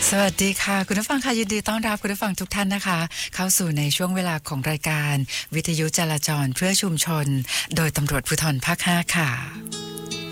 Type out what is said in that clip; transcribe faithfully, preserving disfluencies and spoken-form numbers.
สวัสดีค่ะคุณผู้ฟังค่ะยินดีต้อนรับคุณผู้ฟังทุกท่านนะคะเข้าสู่ในช่วงเวลาของรายการวิทยุจราจรเพื่อชุมชนโดยตำรวจภูธรภาคห้าค่ะ